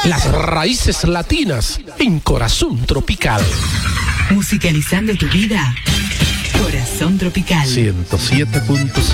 Las raíces latinas en Corazón Tropical. Musicalizando tu vida. Corazón Tropical. 107.5